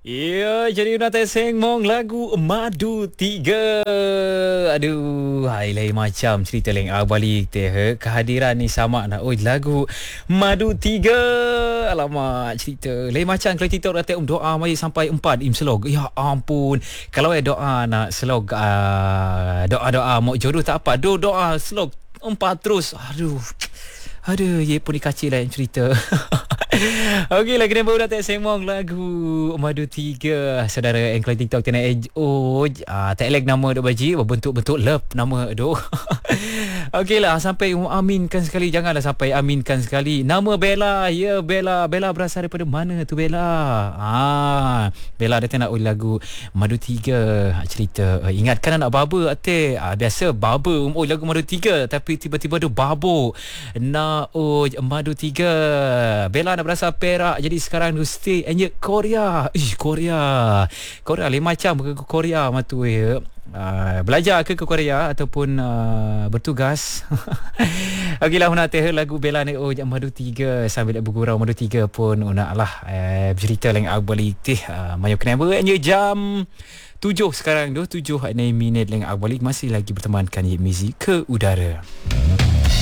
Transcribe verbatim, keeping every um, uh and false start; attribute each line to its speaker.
Speaker 1: Ya, jadi nak teseng mong lagu Madu Tiga. Aduh, hai lain macam cerita lain ah, balik teh kehadiran ni sama nak. Oi, lagu Madu Tiga. Alamak, cerita lain macam kalau kita orang um doa mari sampai empat im selog. Ya ampun. Kalau ada doa nak selog uh, doa-doa mau jodoh tak apa. Do doa selog empat terus. Aduh. Aduh, ye pun dikacil lain cerita. Okey lah, kena baru datang semong lagu Madu Tiga. Saudara Engkau TikTok tena oh ah, tak lag nama dok baji berbentuk-bentuk love nama dok. Okey lah, sampai aminkan sekali, janganlah sampai aminkan sekali. Nama Bella, ya Bella, Bella berasal daripada mana tu Bella? Ah, Bella datang nak ulang lagu Madu Tiga. Cerita uh, ingatkan anak baba ate. Ah, biasa baba um oh lagu Madu Tiga tapi tiba-tiba tu babo. Nak oh Madu Tiga. Bella nak berasal Perak, jadi sekarang tu stay and yet Korea. Ish, Korea. Korea lain macam ke Korea matu ya. Uh, belajar ke ke Korea ataupun uh, bertugas. Okeylah, nak teh lagu Bella ni oh Madu Tiga sambil bergurau Madu Tiga pun nak lah uh, bercerita lain balik teh uh, mayu kenapa nya jam tujuh sekarang tu tujuh minit lain balik masih lagi bertemankan Muzik ke Udara.